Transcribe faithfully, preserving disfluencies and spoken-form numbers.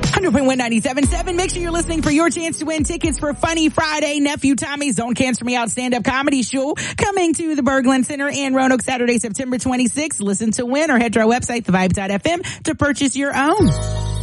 one hundred point one ninety-seven point seven. Make sure you're listening for your chance to win tickets for Funny Friday, Nephew Tommy's Don't Cancel Me Out stand-up comedy show coming to the Berglund Center in Roanoke Saturday, September twenty-sixth. Listen to win or head to our website, the vibe dot f m, to purchase your own.